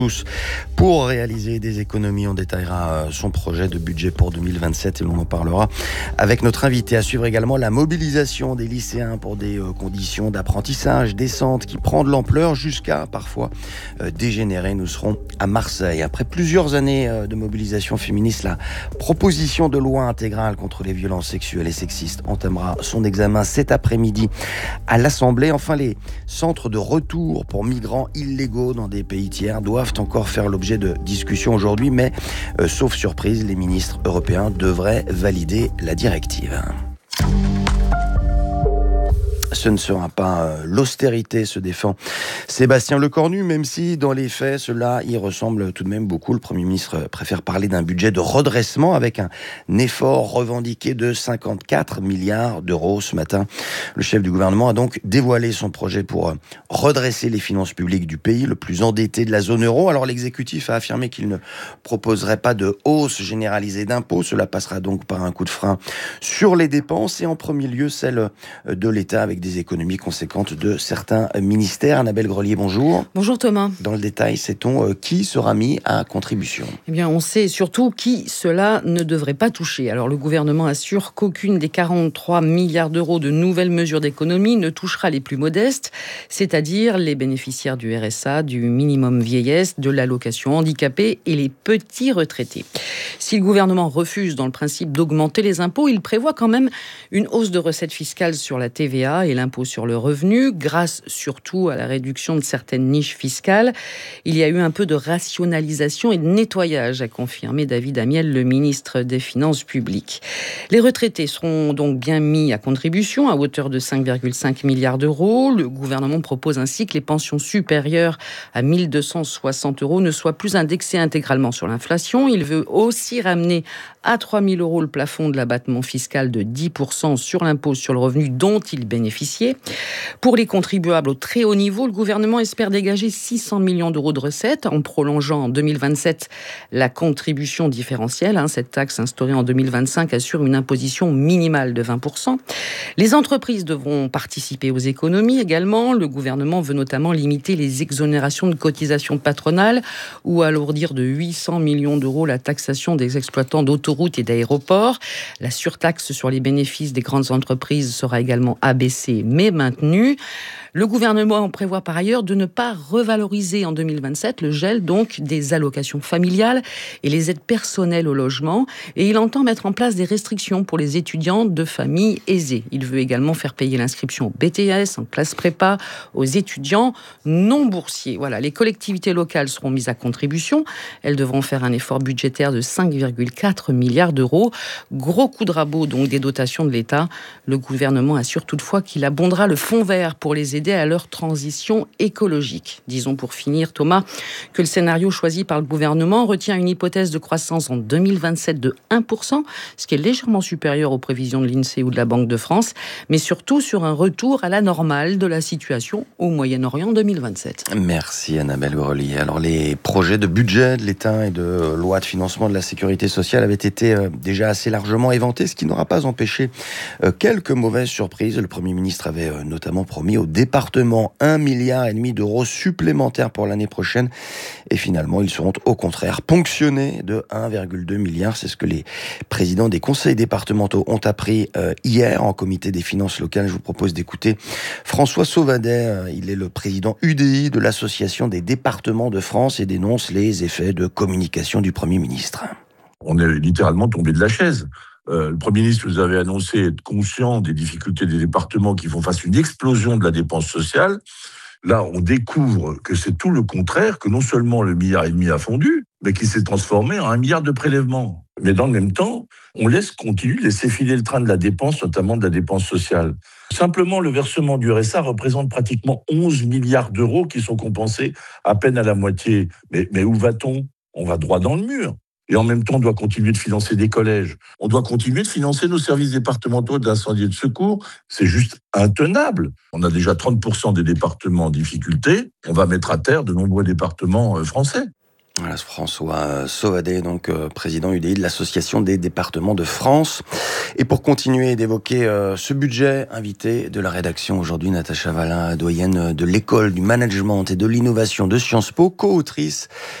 tous pour réaliser des économies. On détaillera son projet de budget pour 2027 et l'on en parlera avec notre invité. À suivre également la mobilisation des lycéens pour des conditions d'apprentissage décentes qui prend de l'ampleur jusqu'à parfois dégénérer. Nous serons à Marseille. Après plusieurs années de mobilisation féministe, la proposition de loi intégrale contre les violences sexuelles et sexistes entamera son examen cet après-midi à l'Assemblée. Enfin, les centres de retour pour migrants illégaux dans des pays tiers doivent encore faire l'objet de discussions aujourd'hui, mais sauf surprise, les ministres européens devraient valider la directive. Ce ne sera pas l'austérité, se défend Sébastien Lecornu, même si dans les faits, cela y ressemble tout de même beaucoup. Le Premier ministre préfère parler d'un budget de redressement avec un effort revendiqué de 54 milliards d'euros. Ce matin, le chef du gouvernement a donc dévoilé son projet pour redresser les finances publiques du pays, le plus endetté de la zone euro. Alors l'exécutif a affirmé qu'il ne proposerait pas de hausse généralisée d'impôts. Cela passera donc par un coup de frein sur les dépenses et en premier lieu celle de l'État avec des économies conséquentes de certains ministères. Annabelle Grelier, bonjour. Bonjour Thomas. Dans le détail, sait-on qui sera mis à contribution ? Eh bien, on sait surtout qui cela ne devrait pas toucher. Alors, le gouvernement assure qu'aucune des 43 milliards d'euros de nouvelles mesures d'économie ne touchera les plus modestes, c'est-à-dire les bénéficiaires du RSA, du minimum vieillesse, de l'allocation handicapée et les petits retraités. Si le gouvernement refuse dans le principe d'augmenter les impôts, il prévoit quand même une hausse de recettes fiscales sur la TVA et l'impôt sur le revenu, grâce surtout à la réduction de certaines niches fiscales. Il y a eu un peu de rationalisation et de nettoyage, a confirmé David Amiel, le ministre des Finances publiques. Les retraités seront donc bien mis à contribution à hauteur de 5,5 milliards d'euros. Le gouvernement propose ainsi que les pensions supérieures à 1 260 euros ne soient plus indexées intégralement sur l'inflation. Il veut aussi ramener à 3 000 euros le plafond de l'abattement fiscal de 10% sur l'impôt sur le revenu dont il bénéficiait. Pour les contribuables au très haut niveau, le gouvernement espère dégager 600 millions d'euros de recettes en prolongeant en 2027 la contribution différentielle. Cette taxe instaurée en 2025 assure une imposition minimale de 20%. Les entreprises devront participer aux économies également. Le gouvernement veut notamment limiter les exonérations de cotisations patronales ou alourdir de 800 millions d'euros la taxation des exploitants d'autoroutes et d'aéroports. La surtaxe sur les bénéfices des grandes entreprises sera également abaissée mais maintenue. Le gouvernement prévoit par ailleurs de ne pas revaloriser en 2027 le gel donc des allocations familiales et les aides personnelles au logement. Et il entend mettre en place des restrictions pour les étudiants de familles aisées. Il veut également faire payer l'inscription au BTS, en classe prépa, aux étudiants non boursiers. Voilà, les collectivités locales seront mises à contribution. Elles devront faire un effort budgétaire de 5,4 milliards d'euros. Gros coup de rabot donc des dotations de l'État. Le gouvernement assure toutefois qu'il abondera le fonds vert pour les aider à leur transition écologique. Disons pour finir, Thomas, que le scénario choisi par le gouvernement retient une hypothèse de croissance en 2027 de 1%, ce qui est légèrement supérieur aux prévisions de l'INSEE ou de la Banque de France, mais surtout sur un retour à la normale de la situation au Moyen-Orient en 2027. Merci Annabelle Grelier. Alors les projets de budget de l'État et de loi de financement de la sécurité sociale avaient été déjà assez largement éventés, ce qui n'aura pas empêché quelques mauvaises surprises. Le Premier ministre avait notamment promis aux départements 1,5 milliard d'euros supplémentaires pour l'année prochaine. Et finalement, ils seront au contraire ponctionnés de 1,2 milliard. C'est ce que les présidents des conseils départementaux ont appris hier en comité des finances locales. Je vous propose d'écouter François Sauvadet. Il est le président UDI de l'Association des départements de France et dénonce les effets de communication du Premier ministre. On est littéralement tombé de la chaise. Le Premier ministre nous avait annoncé être conscient des difficultés des départements qui font face à une explosion de la dépense sociale. Là, on découvre que c'est tout le contraire, que non seulement le 1,5 milliard a fondu, mais qu'il s'est transformé en 1 milliard de prélèvements. Mais dans le même temps, on continue de laisser filer le train de la dépense, notamment de la dépense sociale. Simplement, le versement du RSA représente pratiquement 11 milliards d'euros qui sont compensés à peine à la moitié. Mais où va-t-on ? On va droit dans le mur. Et en même temps, on doit continuer de financer des collèges. On doit continuer de financer nos services départementaux d'incendie et de secours. C'est juste intenable. On a déjà 30% des départements en difficulté. On va mettre à terre de nombreux départements français. Voilà, François Sauvadet, donc président UDI de l'Association des départements de France. Et pour continuer d'évoquer ce budget, invité de la rédaction aujourd'hui, Natacha Vallin, doyenne de l'école du management et de l'innovation de Sciences Po, co-autrice